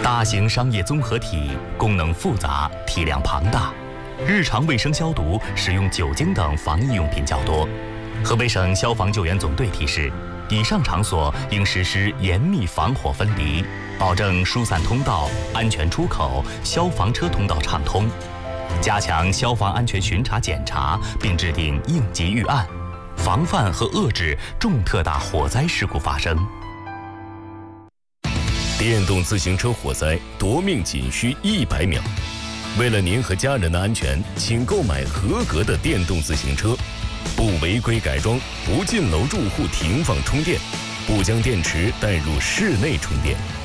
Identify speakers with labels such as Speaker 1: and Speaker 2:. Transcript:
Speaker 1: 大型商业综合体，功能复杂，体量庞大，日常卫生消毒使用酒精等防疫用品较多。河北省消防救援总队提示，以上场所应实施严密防火分离，保证疏散通道、安全出口、消防车通道畅通，加强消防安全巡查检查，并制定应急预案，防范和遏制重特大火灾事故发生。
Speaker 2: 电动自行车火灾夺命仅需100秒。为了您和家人的安全，请购买合格的电动自行车，不违规改装，不进楼住户停放充电，不将电池带入室内充电。